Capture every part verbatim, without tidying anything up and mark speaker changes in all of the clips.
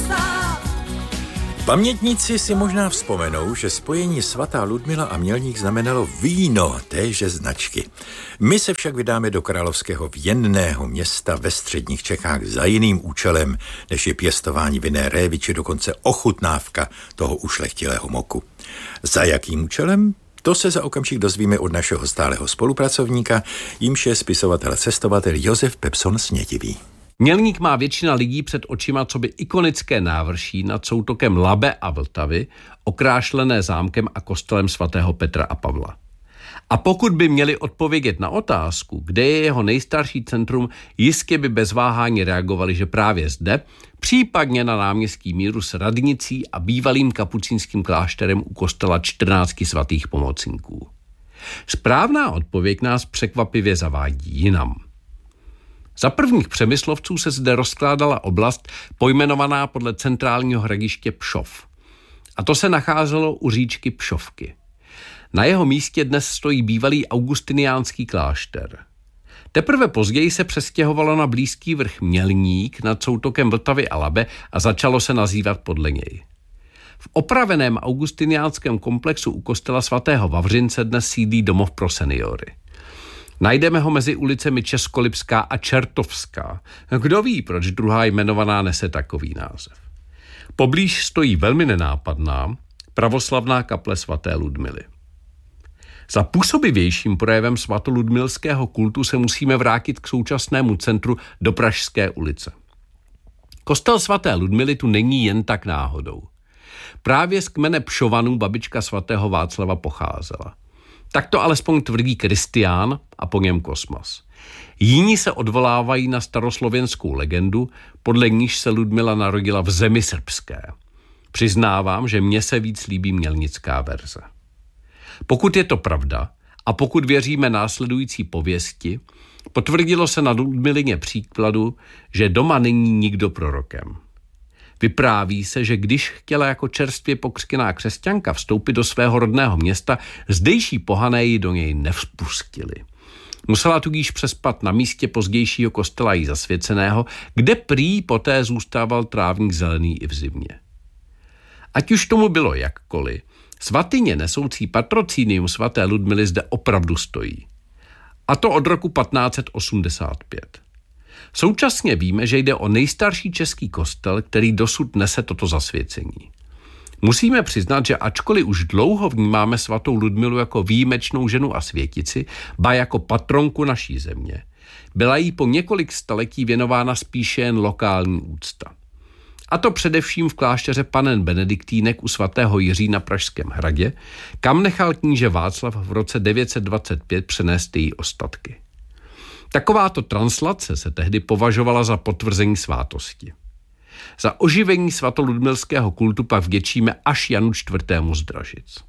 Speaker 1: stát.
Speaker 2: Pamětníci si možná vzpomenou, že spojení svatá Ludmila a Mělník znamenalo víno téže značky. My se však vydáme do královského věnného města ve středních Čechách za jiným účelem, než je pěstování vinné révy či dokonce ochutnávka toho ušlechtilého moku. Za jakým účelem? To se za okamžik dozvíme od našeho stálého spolupracovníka, jímž je spisovatel a cestovatel Josef Pepson Snědivý.
Speaker 3: Mělník má většina lidí před očima coby ikonické návrší nad soutokem Labe a Vltavy, okrášlené zámkem a kostelem svatého Petra a Pavla. A pokud by měli odpovědět na otázku, kde je jeho nejstarší centrum, jistě by bez váhání reagovali, že právě zde, případně na náměstí Míru s radnicí a bývalým kapucínským klášterem u kostela čtrnácti svatých pomocníků. Správná odpověď nás překvapivě zavádí jinam. Za prvních přemyslovců se zde rozkládala oblast pojmenovaná podle centrálního hradiště Pšov. A to se nacházelo u říčky Pšovky. Na jeho místě dnes stojí bývalý augustiniánský klášter. Teprve později se přestěhovalo na blízký vrch Mělník nad soutokem Vltavy a Labe a začalo se nazývat podle něj. V opraveném augustiniánském komplexu u kostela svatého Vavřince dnes sídlí domov pro seniory. Najdeme ho mezi ulicemi Českolipská a Čertovská. Kdo ví, proč druhá jmenovaná nese takový název. Poblíž stojí velmi nenápadná pravoslavná kaple svaté Ludmily. Za působivějším projevem svatoludmilského kultu se musíme vrátit k současnému centru do Pražské ulice. Kostel svaté Ludmily tu není jen tak náhodou. Právě z kmene Pšovanů babička svatého Václava pocházela. Tak to alespoň tvrdí Kristián a po něm Kosmas. Jiní se odvolávají na staroslověnskou legendu, podle níž se Ludmila narodila v zemi srbské. Přiznávám, že mně se víc líbí mělnická verze. Pokud je to pravda a pokud věříme následující pověsti, potvrdilo se na Ludmilině příkladu, že doma není nikdo prorokem. Vypráví se, že když chtěla jako čerstvě pokřtěná křesťanka vstoupit do svého rodného města, zdejší pohané ji do něj nevpustili. Musela tudíž přespat na místě pozdějšího kostela jí zasvěceného, kde prý poté zůstával trávník zelený i v zimě. Ať už tomu bylo jakkoliv, svatyně nesoucí patrocínium svaté Ludmily zde opravdu stojí. A to od roku patnáct set osmdesát pět. Současně víme, že jde o nejstarší český kostel, který dosud nese toto zasvěcení. Musíme přiznat, že ačkoliv už dlouho vnímáme svatou Ludmilu jako výjimečnou ženu a světici, ba jako patronku naší země, byla jí po několik staletí věnována spíše jen lokální úcta. A to především v klášteře Panen Benediktínek u svatého Jiří na Pražském hradě, kam nechal kníže Václav v roce devět set dvacet pět přenést její ostatky. Takováto translace se tehdy považovala za potvrzení svátosti. Za oživení svatoludmilského kultu pak vděčíme až Janu čtvrtému z Dražic.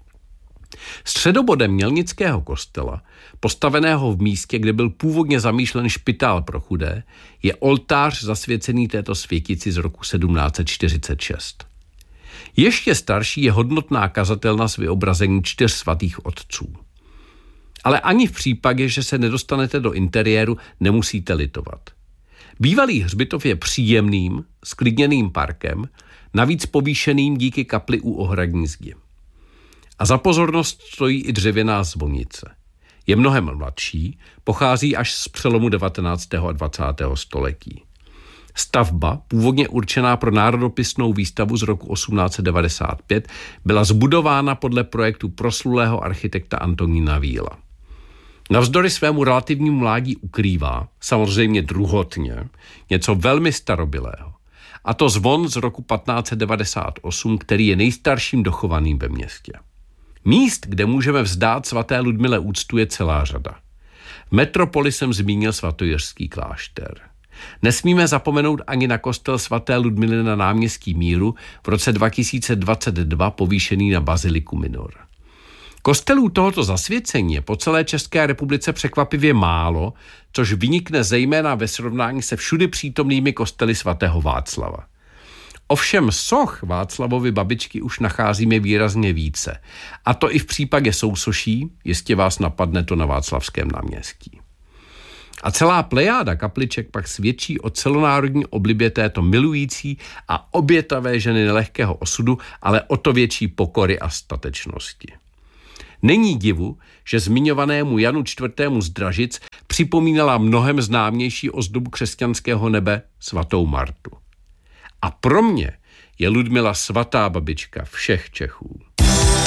Speaker 3: Středobodem mělnického kostela, postaveného v místě, kde byl původně zamýšlen špitál pro chudé, je oltář zasvěcený této světici z roku sedmnáct set čtyřicet šest. Ještě starší je hodnotná kazatelna s vyobrazením čtyř svatých otců. Ale ani v případě, že se nedostanete do interiéru, nemusíte litovat. Bývalý hřbitov je příjemným, sklidněným parkem, navíc povýšeným díky kapli u ohradní zdi. A za pozornost stojí i dřevěná zvonice. Je mnohem mladší, pochází až z přelomu devatenáctého a dvacátého století. Stavba, původně určená pro národopisnou výstavu z roku osmnáct set devadesát pět, byla zbudována podle projektu proslulého architekta Antonína Víla. Navzdory svému relativnímu mládí ukrývá, samozřejmě druhotně, něco velmi starobylého. A to zvon z roku patnáct set devadesát osm, který je nejstarším dochovaným ve městě. Míst, kde můžeme vzdát svaté Ludmile úctu, je celá řada. V metropoli jsem zmínil svatojiřský klášter. Nesmíme zapomenout ani na kostel svaté Ludmily na náměstí Míru, v roce dva tisíce dvacet dva povýšený na baziliku minor. Kostelů tohoto zasvěcení je po celé České republice překvapivě málo, což vynikne zejména ve srovnání se všudy přítomnými kostely svatého Václava. Ovšem soch Václavovy babičky už nacházíme výrazně více. A to i v případě sousoší, jistě vás napadne to na Václavském náměstí. A celá plejáda kapliček pak svědčí o celonárodní oblibě této milující a obětavé ženy nelehkého osudu, ale o to větší pokory a statečnosti. Není divu, že zmiňovanému Janu čtvrtému z Dražic připomínala mnohem známější ozdobu křesťanského nebe svatou Martu. A pro mě je Ludmila svatá babička všech Čechů.